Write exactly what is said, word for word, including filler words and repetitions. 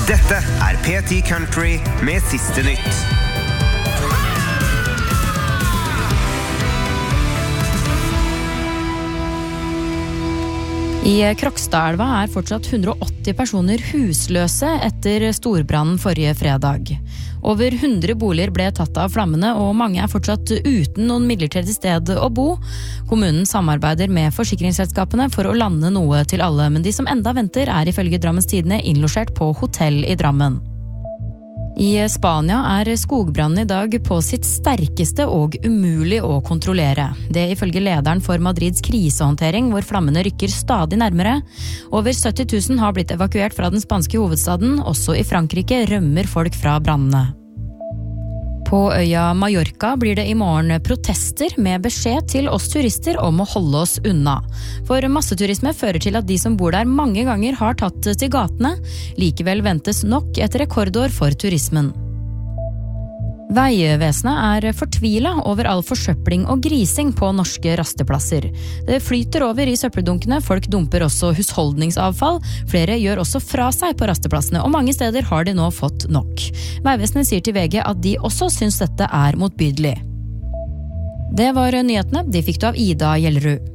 Dette er P ti Country med siste nytt. I Krokstadelva er fortsatt hundre og åtti personer husløse etter storbrannen forrige fredag. Over hundre boliger ble tatt av flammene, og mange er fortsatt uten noen midlertidig sted å bo. Kommunen samarbeider med forsikringsselskapene for å lande noe til alle, men de som enda venter er ifølge Drammens Tidende innlosjert på hotell i Drammen. I Spania er skogbrannen i dag på sitt sterkeste og umulig å kontrollere. Det ifølge lederen for Madrids krisehåndtering, hvor flammene rykker stadig nærmere. Over sytti tusen har blitt evakuert fra den spanske hovedstaden. Også i Frankrike rømmer folk fra brannene. På øya Mallorca blir det i morgen protester med beskjed til oss turister om å holde oss unna. For masseturisme fører til at de som bor der mange ganger har tatt til gatene. Likevel ventes nok et rekordår for turismen. Veivesenet er fortvilet over all forsøpling og grising på norske rasteplasser. Det flyter over i søppeldunkene, folk dumper også husholdningsavfall. Flere gjør også fra seg på rasteplassene, og mange steder har de nå fått nok. Veivesenet sier til V G at de også syns dette er motbydelig. Det var nyhetene, de fikk du av Ida Gjellerud.